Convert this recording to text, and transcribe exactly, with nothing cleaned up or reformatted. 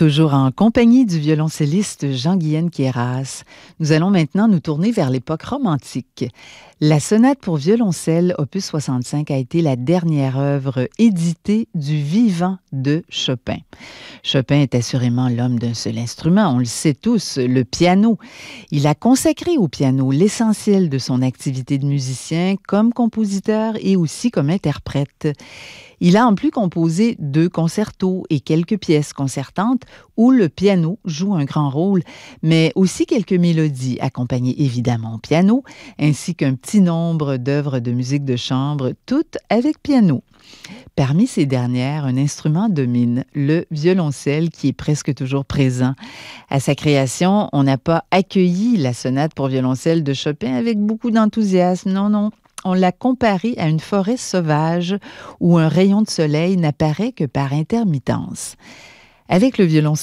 Toujours en compagnie du violoncelliste Jean-Guyen Queyras, nous allons maintenant nous tourner vers l'époque romantique. La sonate pour violoncelle, opus soixante-cinq, a été la dernière œuvre éditée du vivant de Chopin. Chopin est assurément l'homme d'un seul instrument, on le sait tous, le piano. Il a consacré au piano l'essentiel de son activité de musicien comme compositeur et aussi comme interprète. Il a en plus composé deux concertos et quelques pièces concertantes où le piano joue un grand rôle, mais aussi quelques mélodies accompagnées évidemment au piano, ainsi qu'un petit nombre d'œuvres de musique de chambre, toutes avec piano. Parmi ces dernières, un instrument domine, le violoncelle, qui est presque toujours présent. À sa création, on n'a pas accueilli la sonate pour violoncelle de Chopin avec beaucoup d'enthousiasme, non, non. On l'a comparé à une forêt sauvage où un rayon de soleil n'apparaît que par intermittence. Avec le violoncelle,